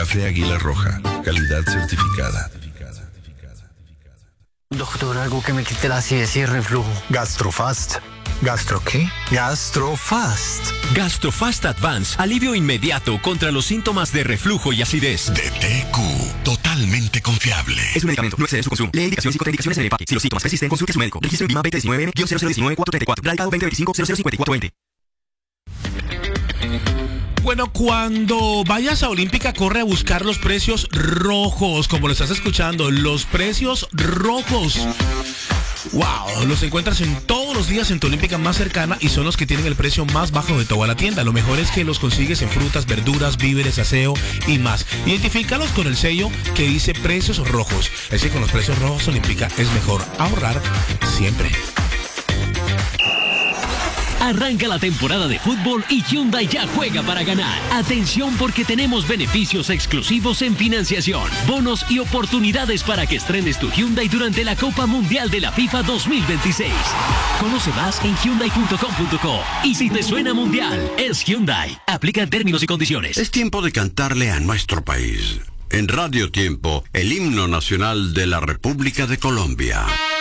Café Águila Roja, calidad certificada. Doctor, algo que me quite la acidez y reflujo. Gastrofast. ¿Gastro qué? Gastrofast. Gastrofast Advance, alivio inmediato contra los síntomas de reflujo y acidez. De TQ, totalmente confiable. Es un medicamento, no excede su consumo. Lee indicaciones y contraindicaciones en el empaque. Si los síntomas persisten, consulte a su médico. Registro en BIMA 2019-0019-434. Radicado 2025-005420. Bueno, cuando vayas a Olímpica, corre a buscar los precios rojos, como lo estás escuchando, los precios rojos. Wow, los encuentras en todos los días en tu Olímpica más cercana y son los que tienen el precio más bajo de toda la tienda. Lo mejor es que los consigues en frutas, verduras, víveres, aseo y más. Identifícalos con el sello que dice precios rojos. Es que con los precios rojos Olímpica es mejor ahorrar siempre. Arranca la temporada de fútbol y Hyundai ya juega para ganar. Atención porque tenemos beneficios exclusivos en financiación, bonos y oportunidades para que estrenes tu Hyundai durante la Copa Mundial de la FIFA 2026. Conoce más en Hyundai.com.co. Y si te suena mundial, es Hyundai. Aplica términos y condiciones. Es tiempo de cantarle a nuestro país. En Radio Tiempo, el himno nacional de la República de Colombia.